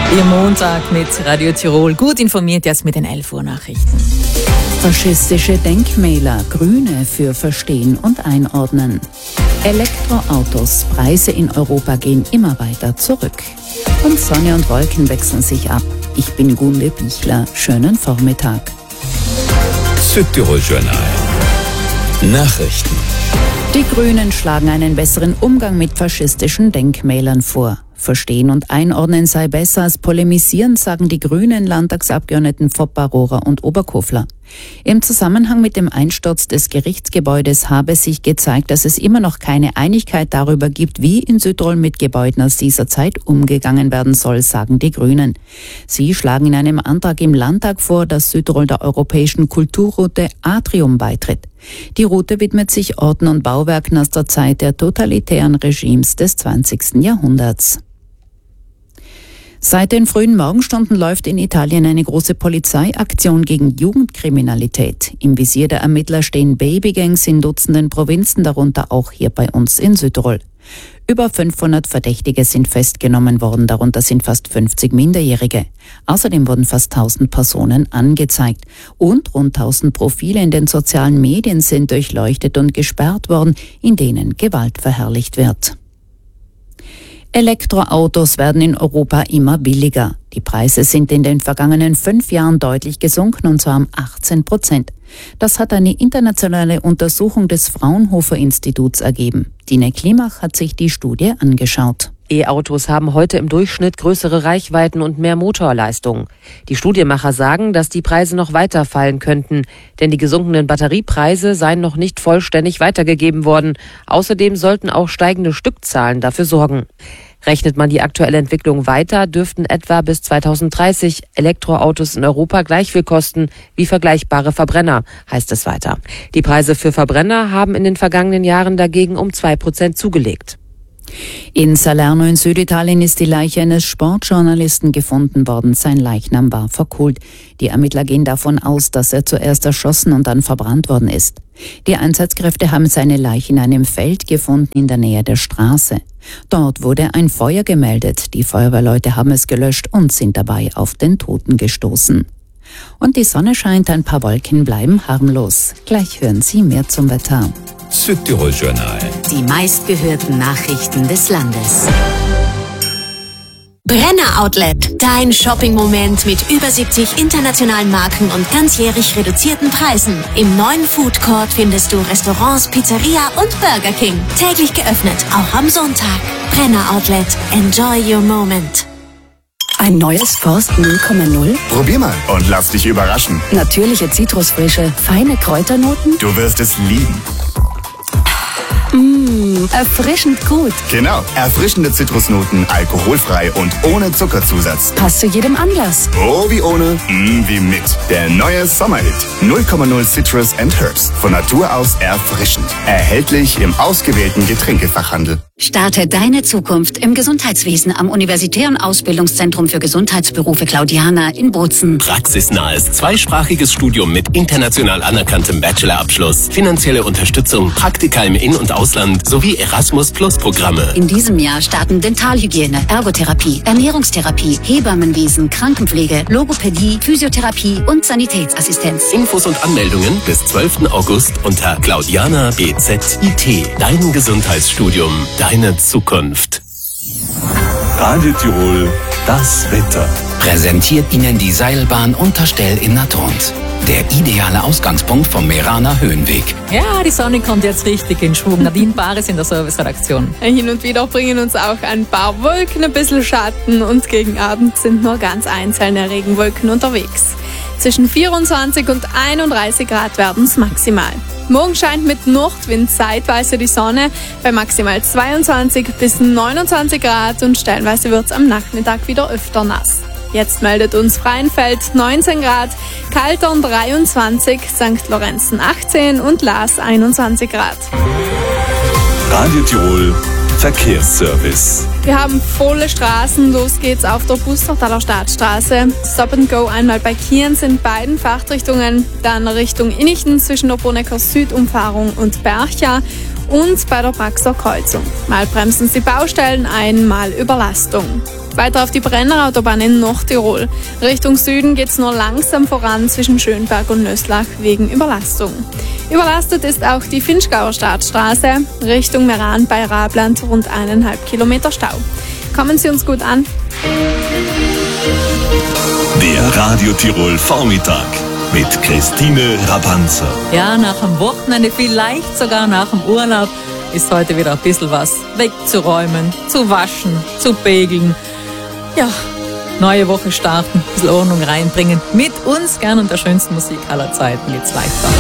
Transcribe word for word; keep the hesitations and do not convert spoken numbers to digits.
Ihr Montag mit Radio Tirol. Gut informiert jetzt mit den elf Uhr Nachrichten. Faschistische Denkmäler, Grüne für Verstehen und Einordnen. Elektroautos, Preise in Europa gehen immer weiter zurück. Und Sonne und Wolken wechseln sich ab. Ich bin Gunde Bichler. Schönen Vormittag. Südtirol Journal. Nachrichten. Die Grünen schlagen einen besseren Umgang mit faschistischen Denkmälern vor. Verstehen und Einordnen sei besser als polemisieren, sagen die Grünen Landtagsabgeordneten Foppa, Rohrer und Oberkofler. Im Zusammenhang mit dem Einsturz des Gerichtsgebäudes habe sich gezeigt, dass es immer noch keine Einigkeit darüber gibt, wie in Südtirol mit Gebäuden aus dieser Zeit umgegangen werden soll, sagen die Grünen. Sie schlagen in einem Antrag im Landtag vor, dass Südtirol der europäischen Kulturroute Atrium beitritt. Die Route widmet sich Orten und Bauwerken aus der Zeit der totalitären Regimes des zwanzigsten Jahrhunderts. Seit den frühen Morgenstunden läuft in Italien eine große Polizeiaktion gegen Jugendkriminalität. Im Visier der Ermittler stehen Babygangs in Dutzenden Provinzen, darunter auch hier bei uns in Südtirol. Über fünfhundert Verdächtige sind festgenommen worden, darunter sind fast fünfzig Minderjährige. Außerdem wurden fast tausend Personen angezeigt. Und rund tausend Profile in den sozialen Medien sind durchleuchtet und gesperrt worden, in denen Gewalt verherrlicht wird. Elektroautos werden in Europa immer billiger. Die Preise sind in den vergangenen fünf Jahren deutlich gesunken, und zwar um achtzehn Prozent. Das hat eine internationale Untersuchung des Fraunhofer-Instituts ergeben. Dine Klimach hat sich die Studie angeschaut. E-Autos haben heute im Durchschnitt größere Reichweiten und mehr Motorleistung. Die Studienmacher sagen, dass die Preise noch weiter fallen könnten, denn die gesunkenen Batteriepreise seien noch nicht vollständig weitergegeben worden. Außerdem sollten auch steigende Stückzahlen dafür sorgen. Rechnet man die aktuelle Entwicklung weiter, dürften etwa bis zweitausenddreißig Elektroautos in Europa gleich viel kosten wie vergleichbare Verbrenner, heißt es weiter. Die Preise für Verbrenner haben in den vergangenen Jahren dagegen um zwei Prozent zugelegt. In Salerno in Süditalien ist die Leiche eines Sportjournalisten gefunden worden. Sein Leichnam war verkohlt. Die Ermittler gehen davon aus, dass er zuerst erschossen und dann verbrannt worden ist. Die Einsatzkräfte haben seine Leiche in einem Feld gefunden in der Nähe der Straße. Dort wurde ein Feuer gemeldet. Die Feuerwehrleute haben es gelöscht und sind dabei auf den Toten gestoßen. Und die Sonne scheint, ein paar Wolken bleiben harmlos. Gleich hören Sie mehr zum Wetter. Südtirol Journal. Die meistgehörten Nachrichten des Landes. Brenner Outlet, dein Shopping-Moment mit über siebzig internationalen Marken und ganzjährig reduzierten Preisen. Im neuen Food Court findest du Restaurants, Pizzeria und Burger King. Täglich geöffnet, auch am Sonntag. Brenner Outlet, enjoy your moment. Ein neues Forst null Komma null? Probier mal und lass dich überraschen. Natürliche Zitrusfrische, feine Kräuternoten? Du wirst es lieben. Mmh, erfrischend gut. Genau, erfrischende Zitrusnoten, alkoholfrei und ohne Zuckerzusatz. Passt zu jedem Anlass. Oh, wie ohne, mm, wie mit. Der neue Sommerhit. null Komma null Citrus and Herbs. Von Natur aus erfrischend. Erhältlich im ausgewählten Getränkefachhandel. Starte deine Zukunft im Gesundheitswesen am Universitären Ausbildungszentrum für Gesundheitsberufe Claudiana in Bozen. Praxisnahes zweisprachiges Studium mit international anerkanntem Bachelorabschluss, finanzielle Unterstützung, Praktika im In- und Ausland sowie Erasmus-Plus-Programme. In diesem Jahr starten Dentalhygiene, Ergotherapie, Ernährungstherapie, Hebammenwesen, Krankenpflege, Logopädie, Physiotherapie und Sanitätsassistenz. Infos und Anmeldungen bis zwölften August unter Claudiana B Z I T. Dein Gesundheitsstudium, deine Zukunft. Radio Tirol, das Wetter. Präsentiert Ihnen die Seilbahn Unterstell in Natrund. Der ideale Ausgangspunkt vom Meraner Höhenweg. Ja, die Sonne kommt jetzt richtig in Schwung. Nadine Bares in der Serviceredaktion. Hin und wieder bringen uns auch ein paar Wolken, ein bisschen Schatten und gegen Abend sind nur ganz einzelne Regenwolken unterwegs. Zwischen vierundzwanzig und einunddreißig Grad werden es maximal. Morgen scheint mit Nordwind zeitweise die Sonne bei maximal zweiundzwanzig bis neunundzwanzig Grad und stellenweise wird es am Nachmittag wieder öfter nass. Jetzt meldet uns Freienfeld neunzehn Grad, Kaltern dreiundzwanzig, Sankt Lorenzen achtzehn und Laas einundzwanzig Grad. Radio Tirol, Verkehrsservice. Wir haben volle Straßen, los geht's auf der Bustertaler Stadtstraße. Stop and Go einmal bei Kienz in beiden Fahrtrichtungen, dann Richtung Innichten zwischen der Brunecker Südumfahrung und Bercha und bei der Praxer Kreuzung. Mal bremsen Sie Baustellen ein, mal Überlastung. Weiter auf die Brennerautobahn in Nordtirol. Richtung Süden geht's nur langsam voran zwischen Schönberg und Nöslach wegen Überlastung. Überlastet ist auch die Finchgauer Staatsstraße. Richtung Meran bei Rabland rund eineinhalb Kilometer Stau. Kommen Sie uns gut an. Der Radio Tirol Vormittag mit Christine Rabanzer. Ja, nach dem Wochenende, vielleicht sogar nach dem Urlaub, ist heute wieder ein bisschen was wegzuräumen, zu waschen, zu begeln. Ja, neue Woche starten, ein bisschen Ordnung reinbringen. Mit uns gern und der schönsten Musik aller Zeiten geht's weiter.